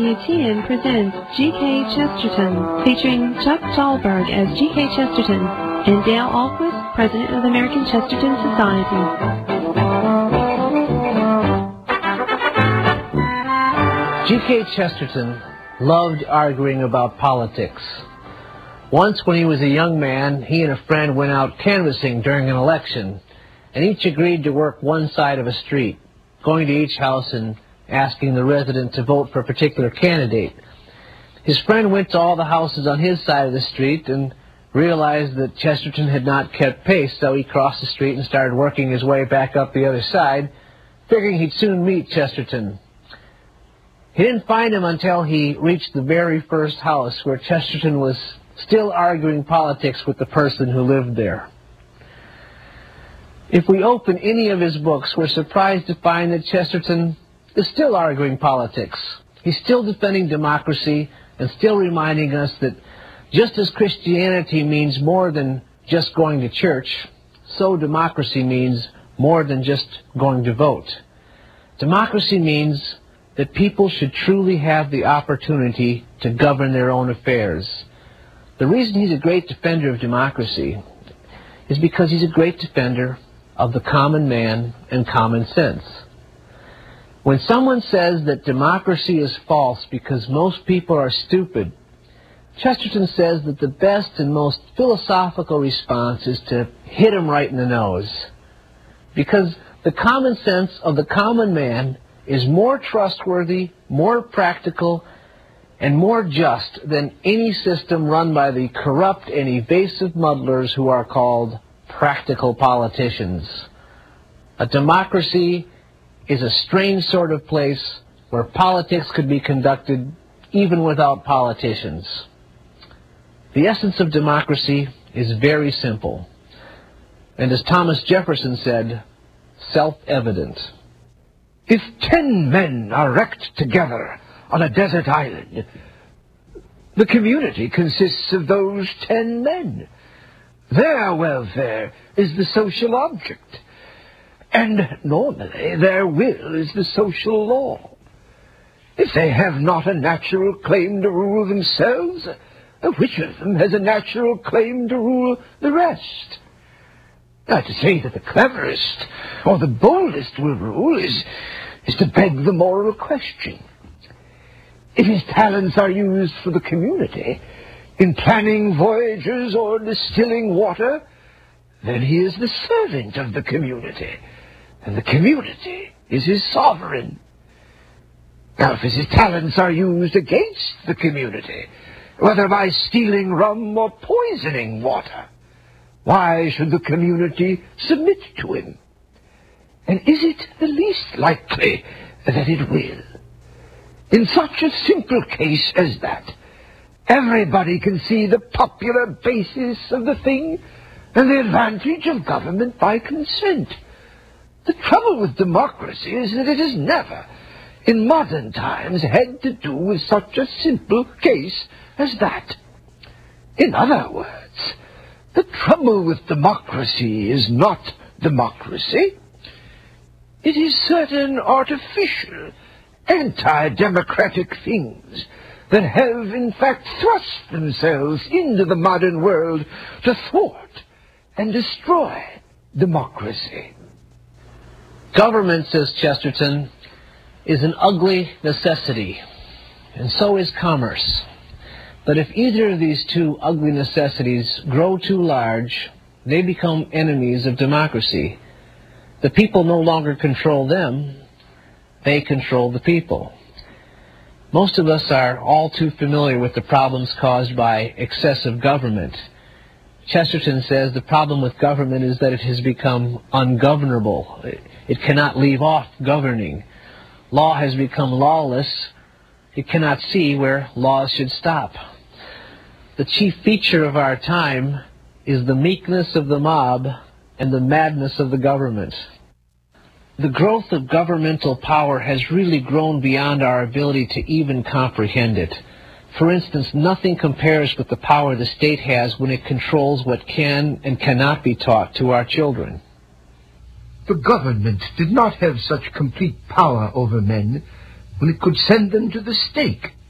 WTN presents G.K. Chesterton, featuring Chuck Dahlberg as G.K. Chesterton and Dale Ahlquist, President of the American Chesterton Society. G.K. Chesterton loved arguing about politics. Once when he was a young man, he and a friend went out canvassing during an election, and each agreed to work one side of a street, going to each house and asking the resident to vote for a particular candidate. His friend went to all the houses on his side of the street and realized that Chesterton had not kept pace, so he crossed the street and started working his way back up the other side, figuring he'd soon meet Chesterton. He didn't find him until he reached the very first house, where Chesterton was still arguing politics with the person who lived there. If we open any of his books, we're surprised to find that Chesterton is still arguing politics. He's still defending democracy and still reminding us that just as Christianity means more than just going to church, so democracy means more than just going to vote. Democracy means that people should truly have the opportunity to govern their own affairs. The reason he's a great defender of democracy is because he's a great defender of the common man and common sense. When someone says that democracy is false because most people are stupid, Chesterton says that the best and most philosophical response is to hit him right in the nose. Because the common sense of the common man is more trustworthy, more practical, and more just than any system run by the corrupt and evasive muddlers who are called practical politicians. A democracy is a strange sort of place where politics could be conducted even without politicians. The essence of democracy is very simple, and as Thomas Jefferson said, self-evident. If 10 men are wrecked together on a desert island, the community consists of those 10 men. Their welfare is the social object, and normally their will is the social law. If they have not a natural claim to rule themselves, which of them has a natural claim to rule the rest? Now, to say that the cleverest or the boldest will rule is to beg the moral question. If his talents are used for the community, in planning voyages or distilling water, then he is the servant of the community, and the community is his sovereign. Now, if his talents are used against the community, whether by stealing rum or poisoning water, why should the community submit to him? And is it the least likely that it will? In such a simple case as that, everybody can see the popular basis of the thing and the advantage of government by consent. The trouble with democracy is that it has never, in modern times, had to do with such a simple case as that. In other words, the trouble with democracy is not democracy. It is certain artificial, anti-democratic things that have, in fact, thrust themselves into the modern world to thwart and destroy democracy. Government, says Chesterton, is an ugly necessity, and so is commerce. But if either of these two ugly necessities grow too large, they become enemies of democracy. The people no longer control them, they control the people. Most of us are all too familiar with the problems caused by excessive government. Chesterton says the problem with government is that it has become ungovernable. It cannot leave off governing. Law has become lawless. It cannot see where laws should stop. The chief feature of our time is the meekness of the mob and the madness of the government. The growth of governmental power has really grown beyond our ability to even comprehend it. For instance, nothing compares with the power the state has when it controls what can and cannot be taught to our children. The government did not have such complete power over men when it could send them to the stake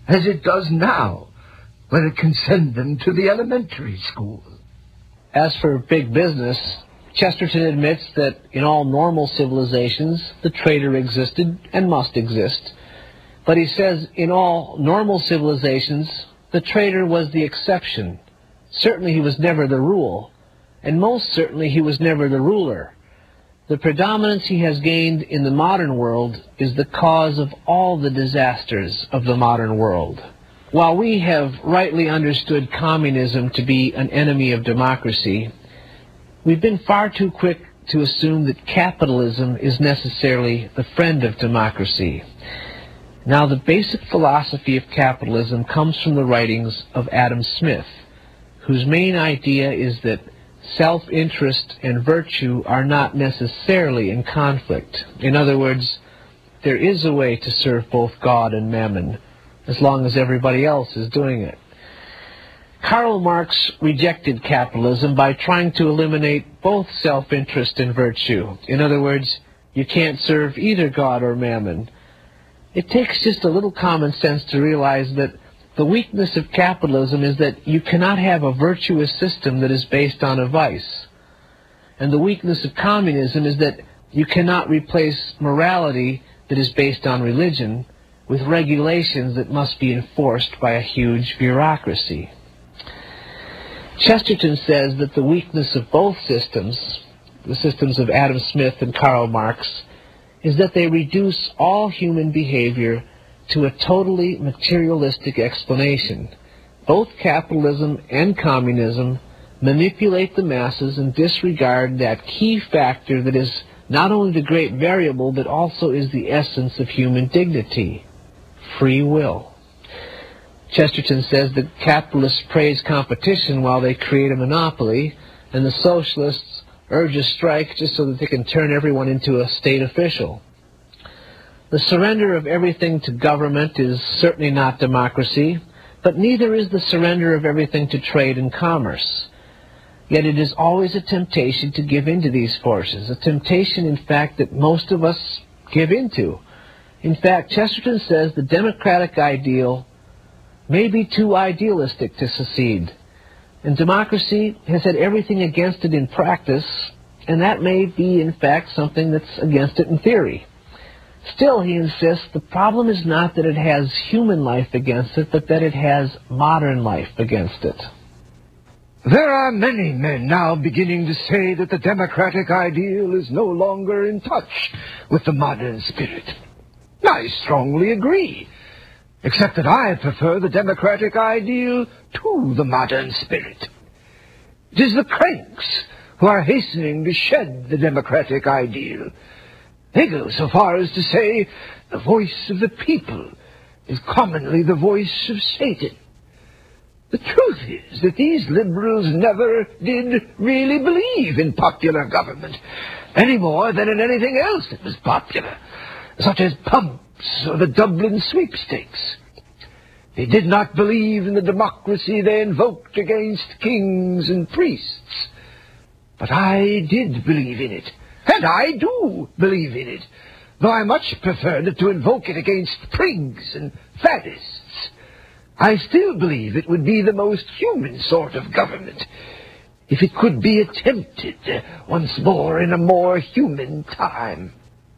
as it does now, when it can send them to the elementary school. As for big business, Chesterton admits that in all normal civilizations, the trader existed and must exist. But he says in all normal civilizations, the trader was the exception. Certainly he was never the rule, and most certainly he was never the ruler. The predominance he has gained in the modern world is the cause of all the disasters of the modern world. While we have rightly understood communism to be an enemy of democracy, we've been far too quick to assume that capitalism is necessarily the friend of democracy. Now, the basic philosophy of capitalism comes from the writings of Adam Smith, whose main idea is that self-interest and virtue are not necessarily in conflict. In other words, there is a way to serve both God and mammon, as long as everybody else is doing it. Karl Marx rejected capitalism by trying to eliminate both self-interest and virtue. In other words, you can't serve either God or mammon. It takes just a little common sense to realize that the weakness of capitalism is that you cannot have a virtuous system that is based on a vice. And the weakness of communism is that you cannot replace morality that is based on religion with regulations that must be enforced by a huge bureaucracy. Chesterton says that the weakness of both systems, the systems of Adam Smith and Karl Marx, is that they reduce all human behavior to a totally materialistic explanation. Both capitalism and communism manipulate the masses and disregard that key factor that is not only the great variable, but also is the essence of human dignity: free will. Chesterton says that capitalists praise competition while they create a monopoly, and the socialists urge a strike just so that they can turn everyone into a state official. The surrender of everything to government is certainly not democracy, but neither is the surrender of everything to trade and commerce. Yet it is always a temptation to give in to these forces, a temptation, in fact, that most of us give into. In fact, Chesterton says the democratic ideal may be too idealistic to succeed, and democracy has had everything against it in practice, and that may be, in fact, something that's against it in theory. Still, he insists, the problem is not that it has human life against it, but that it has modern life against it. There are many men now beginning to say that the democratic ideal is no longer in touch with the modern spirit. I strongly agree, except that I prefer the democratic ideal to the modern spirit. It is the cranks who are hastening to shed the democratic ideal. They go so far as to say the voice of the people is commonly the voice of Satan. The truth is that these liberals never did really believe in popular government, any more than in anything else that was popular, such as pumps or the Dublin sweepstakes. They did not believe in the democracy they invoked against kings and priests. But I did believe in it. And I do believe in it, though I much preferred to invoke it against prigs and faddists. I still believe it would be the most human sort of government if it could be attempted once more in a more human time.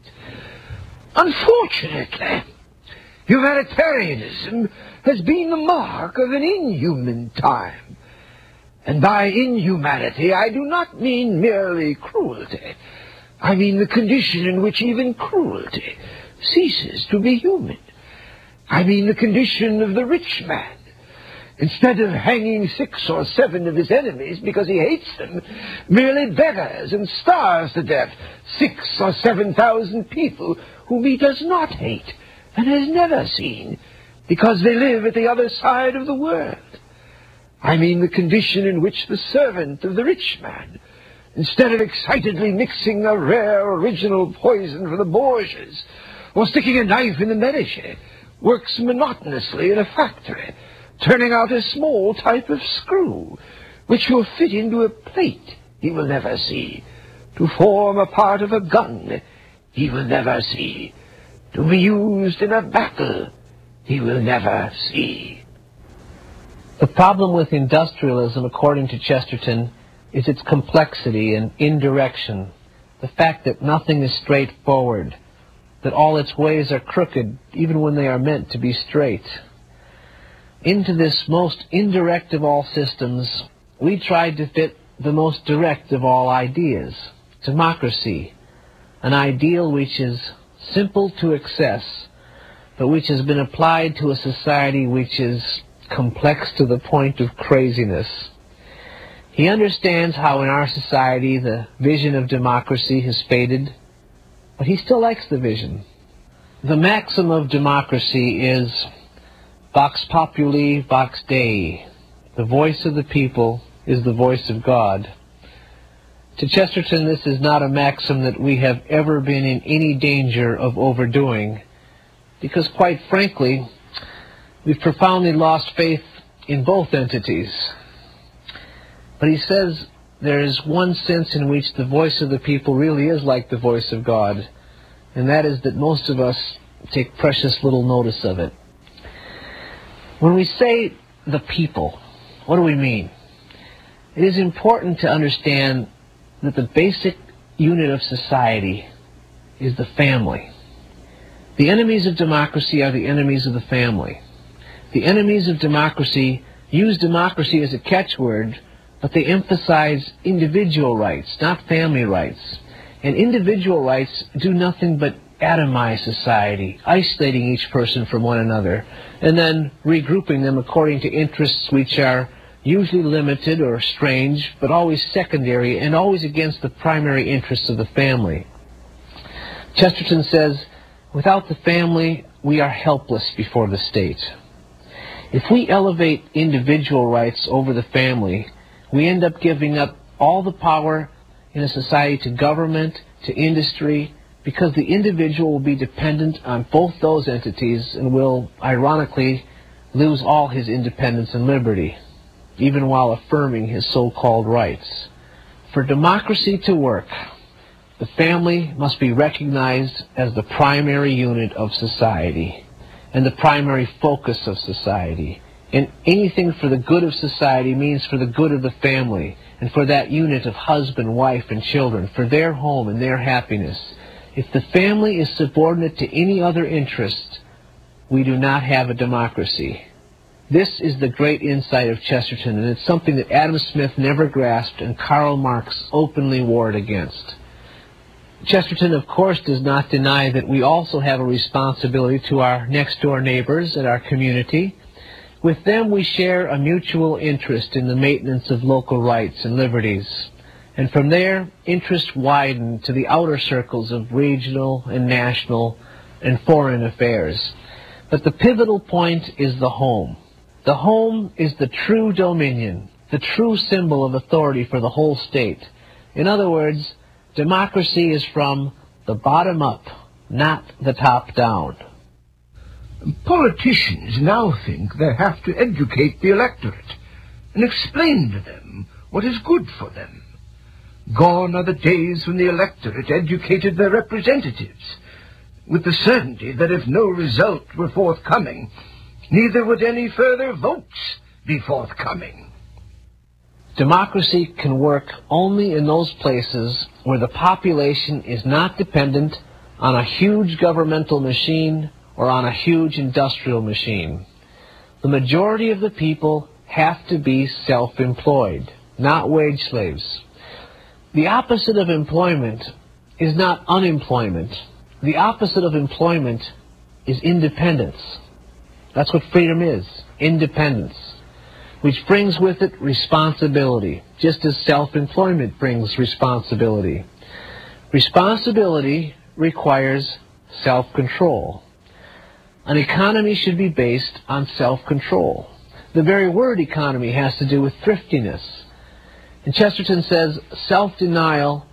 Unfortunately, humanitarianism has been the mark of an inhuman time. And by inhumanity I do not mean merely cruelty. I mean the condition in which even cruelty ceases to be human. I mean the condition of the rich man. Instead of hanging 6 or 7 of his enemies because he hates them, merely beggars and starves to death 6 or 7,000 people whom he does not hate and has never seen because they live at the other side of the world. I mean the condition in which the servant of the rich man, instead of excitedly mixing a rare original poison for the Borgias, or sticking a knife in the Medici, works monotonously in a factory, turning out a small type of screw, which will fit into a plate he will never see, to form a part of a gun he will never see, to be used in a battle he will never see. The problem with industrialism, according to Chesterton, is its complexity and indirection, the fact that nothing is straightforward, that all its ways are crooked, even when they are meant to be straight. Into this most indirect of all systems, we tried to fit the most direct of all ideas, democracy, an ideal which is simple to access, but which has been applied to a society which is complex to the point of craziness. He understands how in our society the vision of democracy has faded, but he still likes the vision. The maxim of democracy is Vox Populi, Vox Dei. The voice of the people is the voice of God. To Chesterton, this is not a maxim that we have ever been in any danger of overdoing, because quite frankly, we've profoundly lost faith in both entities. But he says there is one sense in which the voice of the people really is like the voice of God, and that is that most of us take precious little notice of it. When we say the people, what do we mean? It is important to understand that the basic unit of society is the family. The enemies of democracy are the enemies of the family. The enemies of democracy use democracy as a catchword, but they emphasize individual rights, not family rights. And individual rights do nothing but atomize society, isolating each person from one another, and then regrouping them according to interests which are usually limited or strange, but always secondary and always against the primary interests of the family. Chesterton says, without the family, we are helpless before the state. If we elevate individual rights over the family, we end up giving up all the power in a society to government, to industry, because the individual will be dependent on both those entities and will, ironically, lose all his independence and liberty, even while affirming his so-called rights. For democracy to work, the family must be recognized as the primary unit of society and the primary focus of society. And anything for the good of society means for the good of the family and for that unit of husband, wife, and children, for their home and their happiness. If the family is subordinate to any other interest, we do not have a democracy. This is the great insight of Chesterton, and it's something that Adam Smith never grasped and Karl Marx openly warred against. Chesterton, of course, does not deny that we also have a responsibility to our next-door neighbors and our community. With them, we share a mutual interest in the maintenance of local rights and liberties. And from there, interests widen to the outer circles of regional and national and foreign affairs. But the pivotal point is the home. The home is the true dominion, the true symbol of authority for the whole state. In other words, democracy is from the bottom up, not the top down. Politicians now think they have to educate the electorate and explain to them what is good for them. Gone are the days when the electorate educated their representatives, with the certainty that if no result were forthcoming, neither would any further votes be forthcoming. Democracy can work only in those places where the population is not dependent on a huge governmental machine or on a huge industrial machine. The majority of the people have to be self-employed, not wage slaves. The opposite of employment is not unemployment. The opposite of employment is independence. That's what freedom is, independence, which brings with it responsibility, just as self-employment brings responsibility. Responsibility requires self-control. An economy should be based on self-control. The very word economy has to do with thriftiness. And Chesterton says self-denial